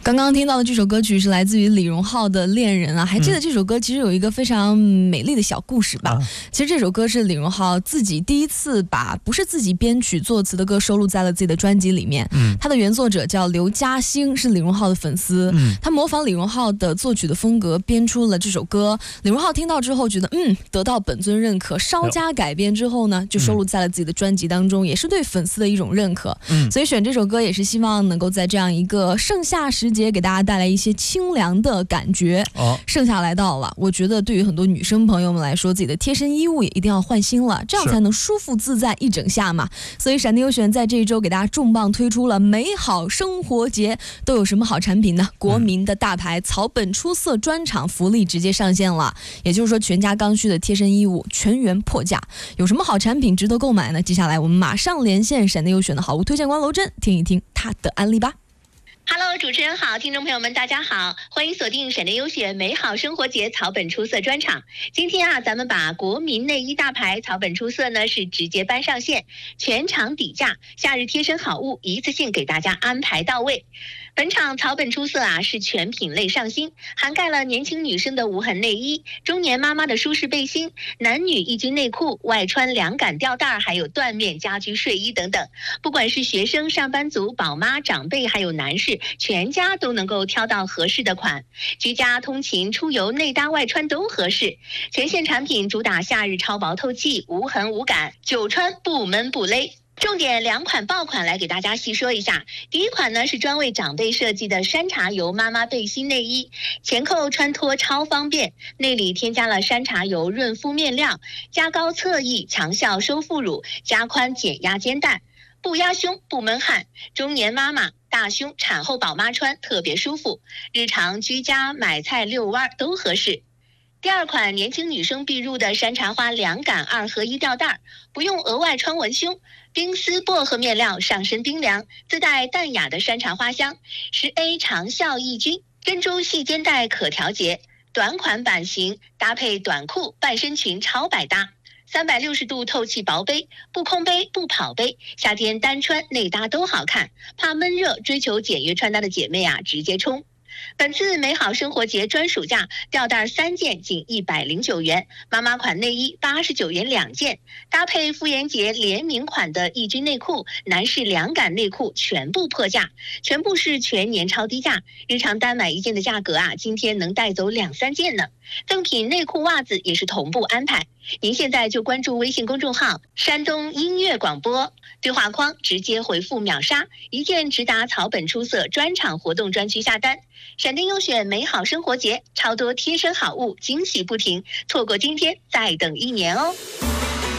刚刚听到的这首歌曲是来自于李荣浩的《恋人》啊，还记得这首歌其实有一个非常美丽的小故事吧？其实这首歌是李荣浩自己第一次把不是自己编曲作词的歌收录在了自己的专辑里面。他的原作者叫刘嘉欣，是李荣浩的粉丝。他模仿李荣浩的作曲的风格编出了这首歌。李荣浩听到之后觉得得到本尊认可，稍加改编之后呢，就收录在了自己的专辑当中，也是对粉丝的一种认可。所以选这首歌也是希望能够在这样一个盛夏时节给大家带来一些清凉的感觉。盛夏来到了，我觉得对于很多女生朋友们来说，自己的贴身衣物也一定要换新了，这样才能舒服自在一整夏嘛。所以闪电优选在这一周给大家重磅推出了美好生活节，都有什么好产品呢？国民的大牌草本出色专场福利直接上线了，也就是说全家刚需的贴身衣物全员破价，有什么好产品值得购买呢？接下来我们马上连线闪电优选的好物推荐官娄真，听一听他的案例吧。 Hello， 主持人好，听众朋友们大家好，欢迎锁定闪电优选美好生活节草本出色专场。今天啊，咱们把国民内衣大牌草本出色呢是直接搬上线，全场底价，夏日贴身好物一次性给大家安排到位。本场草本出色啊，是全品类上新，涵盖了年轻女生的无痕内衣、中年妈妈的舒适背心、男女一军内裤、外穿凉感吊带，还有缎面家居睡衣等等。不管是学生、上班族、宝妈、长辈，还有男士，全家都能够挑到合适的款。居家、通勤、出游，内搭外穿都合适。全线产品主打夏日超薄透气，无痕无感，久穿不闷不勒。重点2款爆款来给大家细说一下。第一款呢是专为长辈设计的山茶油妈妈背心内衣，前扣穿脱超方便，内里添加了山茶油润肤面料，加高侧翼强效收腹乳，加宽减压肩带，不压胸不闷汗，中年妈妈、大胸、产后宝妈穿特别舒服，日常居家买菜遛弯都合适。第二款年轻女生必入的山茶花凉感2合1吊带，不用额外穿文胸，冰丝薄荷面料上身冰凉，自带淡雅的山茶花香，10A 长效抑菌，珍珠细肩带可调节，短款版型搭配短裤、半身裙超百搭。360度透气薄杯，不空杯不跑杯，夏天单穿内搭都好看，怕闷热追求简约穿搭的姐妹啊，直接冲！本次美好生活节专属价，吊带3件仅109元，妈妈款内衣89元2件，搭配妇炎洁联名款的抑菌内裤、男士凉感内裤全部破价，全部是全年超低价，日常单买1件的价格啊，今天能带走2-3件呢。赠品内裤袜子也是同步安排，您现在就关注微信公众号山东音乐广播，对话框直接回复秒杀，1件直达草本出色专场活动专区下单。闪电优选美好生活节，超多贴身好物，惊喜不停，错过今天再等1年哦。